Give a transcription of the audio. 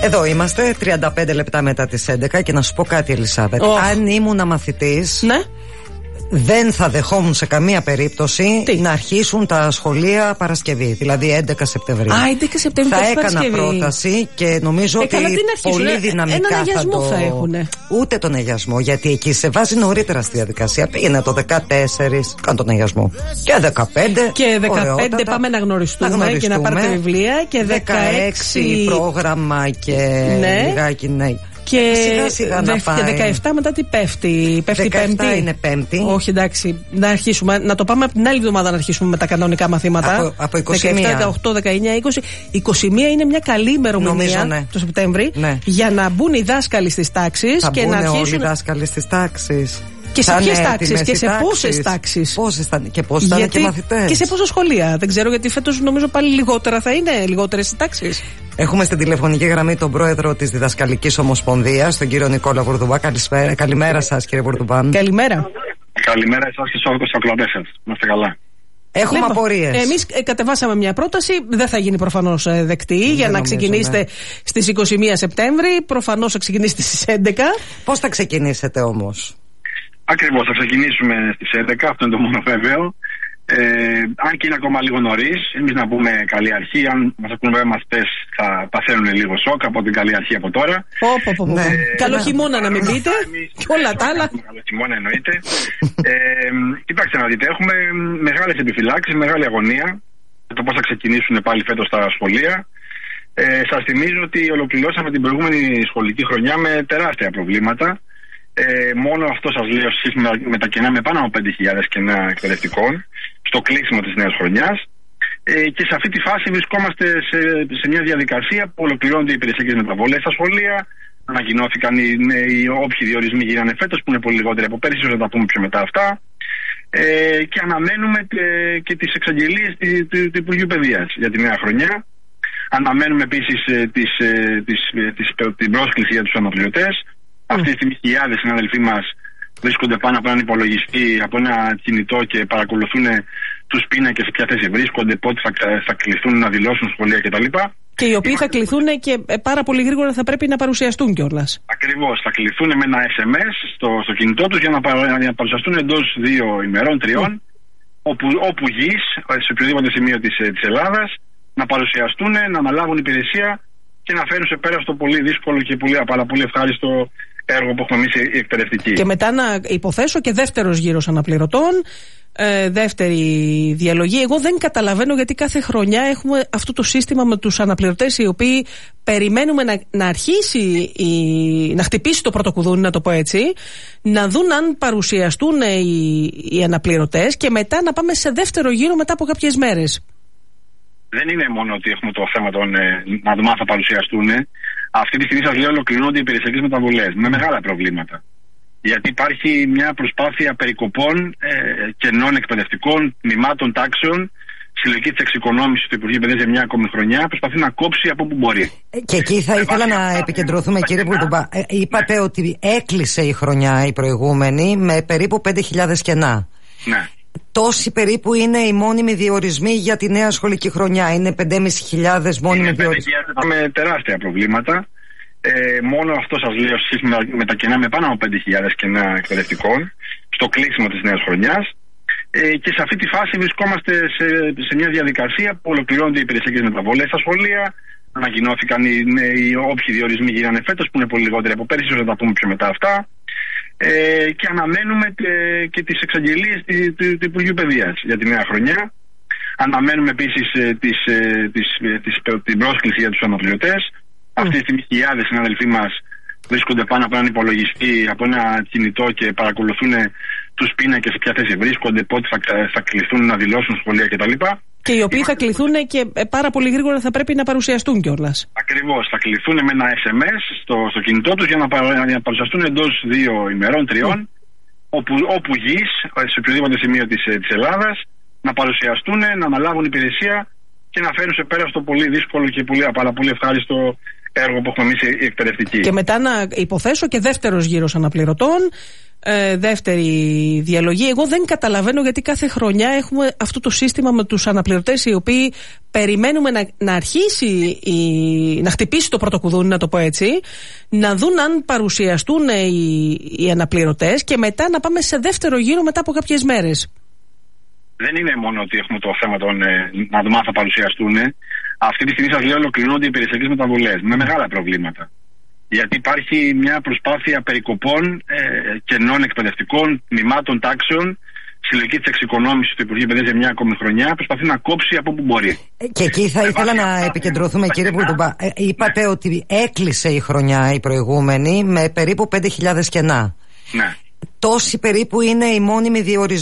Εδώ είμαστε, 35 λεπτά μετά τις 11 και να σου πω κάτι, Ελισάβετ. Αν ήμουν μαθητής, ναι, δεν θα δεχόμουν σε καμία περίπτωση να αρχίσουν τα σχολεία Παρασκευή, δηλαδή 11 Σεπτεμβρίου. 11 Σεπτεμβρίου θα έκανα πρόταση και νομίζω ότι πολύ δυναμικά θα έχουν. Ούτε τον αγιασμό, γιατί εκεί σε βάζει νωρίτερα στη διαδικασία. Πήγαινε το 14, κάνε τον αγιασμό. Και 15. Και 15 πάμε να γνωριστούμε και να πάρετε βιβλία. Και 16 πρόγραμμα και λιγάκι, ναι. Και σιγά να πάει. 17 μετά τι πέφτει? Πέφτει Πέμπτη. Είναι Πέμπτη. Όχι, εντάξει. Να αρχίσουμε. Να το πάμε από την άλλη εβδομάδα να αρχίσουμε με τα κανονικά μαθήματα. Από 21. 17, 18, 19, 20. 21 είναι μια καλή ημερομηνία το Σεπτέμβρη για να μπουν οι δάσκαλοι στις τάξεις και να αρχίσουν. Όλοι οι δάσκαλοι στις τάξεις. Και σε ποιες τάξεις και σε πόσες τάξεις. Και πώς θα είναι και μαθητές. Και σε πόσα σχολεία. Δεν ξέρω, γιατί φέτος νομίζω πάλι λιγότερα θα είναι, λιγότερες οι τάξεις. Έχουμε στην τηλεφωνική γραμμή τον πρόεδρο της Διδασκαλικής Ομοσπονδίας, τον κύριο Νικόλα Βουρδουμπά. Καλημέρα σας, κύριε Βουρδουμπά. Καλημέρα. Καλημέρα εσάς και στους ακροατές σας. Να είστε καλά. Έχουμε απορίες. Εμείς κατεβάσαμε μια πρόταση, δεν θα γίνει προφανώς δεκτή, για να ξεκινήσετε στις 21 Σεπτέμβρη. Προφανώς θα ξεκινήσετε στις 11. Πώς θα ξεκινήσετε όμως? Ακριβώς, θα ξεκινήσουμε στις 11, αυτό είναι το μόνο βέβαιο. Αν και είναι ακόμα λίγο νωρίς, εμείς να πούμε καλή αρχή. Αν μας ακούνε μαθητές θα παθαίνουν λίγο σοκ από την καλή αρχή από τώρα. Καλό χειμώνα να μην πείτε και όλα τα άλλα. Καλό χειμώνα εννοείται. Κοιτάξτε να δείτε, έχουμε μεγάλες επιφυλάξεις, μεγάλη αγωνία για το πώς θα ξεκινήσουν πάλι φέτος τα σχολεία. Σας θυμίζω ότι ολοκληρώσαμε την προηγούμενη σχολική χρονιά με τεράστια προβλήματα. Μόνο αυτό σας λέω, με τα κενά, με πάνω από 5.000 κενά εκπαιδευτικών στο κλείσιμο της νέας χρονιάς, και σε αυτή τη φάση βρισκόμαστε σε μια διαδικασία που ολοκληρώνονται οι υπηρεσιακές μεταβολές στα σχολεία. Ανακοινώθηκαν οι όποιοι διορισμοί γίνανε φέτος, που είναι πολύ λιγότεροι από πέρυσι, θα τα πούμε πιο μετά αυτά, και αναμένουμε και τις εξαγγελίες του Υπουργείου Παιδείας για τη νέα χρονιά. Αναμένουμε επίσης την πρόσκληση για τους αναπληρωτές. Αυτή τη στιγμή χιλιάδες συναδελφοί μας βρίσκονται πάνω από έναν υπολογιστή, από ένα κινητό, και παρακολουθούν τους πίνακες, σε ποια θέση βρίσκονται, πότε θα κληθούν να δηλώσουν σχολεία κτλ. Και οι οποίοι θα κληθούν και πάρα πολύ γρήγορα θα πρέπει να παρουσιαστούν κιόλας. Ακριβώς, θα κληθούν με ένα SMS στο κινητό τους για να παρουσιαστούν εντός 2 ημερών, 3, όπου γης, σε οποιοδήποτε σημείο της Ελλάδας, να παρουσιαστούν, να αναλάβουν υπηρεσία και να φέρουν σε πέρα στο πολύ δύσκολο και πάρα πολύ ευχάριστο έργο που έχουμε εμείς οι εκπαιδευτικοί. Και μετά να υποθέσω και δεύτερος γύρος αναπληρωτών, δεύτερη διαλογή. Εγώ δεν καταλαβαίνω γιατί κάθε χρονιά έχουμε αυτό το σύστημα με τους αναπληρωτές, οι οποίοι περιμένουμε να αρχίσει, να χτυπήσει το πρώτο κουδούνι, να το πω έτσι, να δουν αν παρουσιαστούν οι αναπληρωτές και μετά να πάμε σε δεύτερο γύρο μετά από κάποιες μέρες. Δεν είναι μόνο ότι έχουμε το θέμα να δούμε αν θα παρουσιαστούν. Αυτή τη στιγμή σας λέω ολοκληρώνονται οι υπηρεσιακές μεταβολές με μεγάλα προβλήματα. Γιατί υπάρχει μια προσπάθεια περικοπών κενών εκπαιδευτικών, τμήματων, τάξεων. Συλλογική της εξοικονόμησης του Υπουργείου Παιδείας για μια ακόμη χρονιά προσπαθεί να κόψει από όπου μπορεί. Και εκεί θα ήθελα να επικεντρωθούμε, κύριε Βουρδουμπά. Είπατε ότι έκλεισε η χρονιά η προηγούμενη με περίπου 5.000 κενά. Ναι. Τόσοι περίπου είναι οι μόνιμοι διορισμοί για τη νέα σχολική χρονιά. Είναι 5.500 μόνιμοι διορισμοί. Με τεράστια προβλήματα. Μόνο αυτό σας λέω, με τα κενά, με πάνω από 5.000 κενά εκπαιδευτικών στο κλείσιμο της νέας χρονιάς. Και σε αυτή τη φάση βρισκόμαστε σε μια διαδικασία που ολοκληρώνονται οι υπηρεσιακές μεταβολές στα σχολεία. Ανακοινώθηκαν οι όποιοι διορισμοί γίνανε φέτος, που είναι πολύ λιγότεροι από πέρυσι, θα τα πούμε πιο μετά αυτά. Και αναμένουμε και τις εξαγγελίες του Υπουργείου Παιδείας για τη νέα χρονιά. Αναμένουμε επίσης την πρόσκληση για τους αναπληρωτές. Αυτή τη στιγμή χιλιάδες συναδελφοί μας βρίσκονται πάνω από έναν υπολογιστή, από ένα κινητό, και παρακολουθούν τους πίνακες, σε ποια θέση βρίσκονται, πότε θα κληθούν να δηλώσουν σχολεία κτλ. Και οι οποίοι θα κληθούν και πάρα πολύ γρήγορα θα πρέπει να παρουσιαστούν κιόλας. Ακριβώς, θα κληθούν με ένα SMS στο κινητό τους για να παρουσιαστούν εντός 2 ημερών, 3, όπου γης, σε οποιοδήποτε σημείο της Ελλάδας, να παρουσιαστούν, να αναλάβουν υπηρεσία και να φέρουν σε πέρα στο πολύ δύσκολο και πάρα πολύ ευχάριστο έργο που έχουμε εμείς οι εκπαιδευτικοί. Και μετά να υποθέσω και δεύτερος γύρος αναπληρωτών, δεύτερη διαλογή. Εγώ δεν καταλαβαίνω γιατί κάθε χρονιά έχουμε αυτό το σύστημα με τους αναπληρωτές οι οποίοι περιμένουμε να αρχίσει, να χτυπήσει το πρώτο κουδούνι, να το πω έτσι, να δουν αν παρουσιαστούν οι αναπληρωτές και μετά να πάμε σε δεύτερο γύρο μετά από κάποιες μέρες. Δεν είναι μόνο ότι έχουμε το θέμα να δούμε αν θα παρουσιαστούν. Αυτή τη στιγμή σας λέω ολοκληρώνονται οι υπηρεσιακές μεταβολές με μεγάλα προβλήματα. Γιατί υπάρχει μια προσπάθεια περικοπών κενών εκπαιδευτικών, τμήματων, τάξεων. Συλλογική της εξοικονόμησης του Υπουργείου Παιδείας για μια ακόμη χρονιά προσπαθεί να κόψει από όπου μπορεί. Και εκεί θα ήθελα να επικεντρωθούμε, κύριε Κουρτουμπά. Είπατε ότι έκλεισε η χρονιά η προηγούμενη με περίπου 5.000 κενά. Ναι. Τόσοι περίπου είναι οι μόνιμοι διορισμοί